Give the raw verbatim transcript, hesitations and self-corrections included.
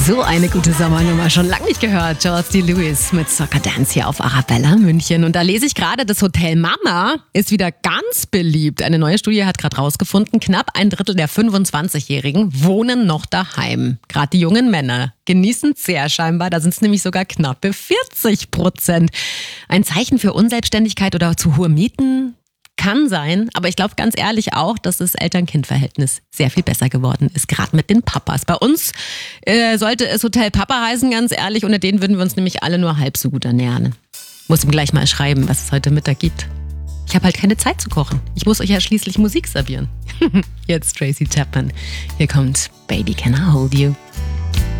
So eine gute Sommernummer, schon lange nicht gehört. George D. Lewis mit Soccer Dance hier auf Arabella München. Und da lese ich gerade, das Hotel Mama ist wieder ganz beliebt. Eine neue Studie hat gerade rausgefunden, knapp ein Drittel der fünfundzwanzigjährigen wohnen noch daheim. Gerade die jungen Männer genießen es sehr scheinbar. Da sind es nämlich sogar knappe vierzig Prozent. Ein Zeichen für Unselbstständigkeit oder zu hohe Mieten? Kann sein, aber ich glaube ganz ehrlich auch, dass das Eltern-Kind-Verhältnis sehr viel besser geworden ist, gerade mit den Papas. Bei uns äh, sollte es Hotel Papa heißen, ganz ehrlich, ohne den würden wir uns nämlich alle nur halb so gut ernähren. Muss ihm gleich mal schreiben, was es heute Mittag gibt. Ich habe halt keine Zeit zu kochen. Ich muss euch ja schließlich Musik servieren. Jetzt Tracy Chapman. Hier kommt Baby Can I Hold You.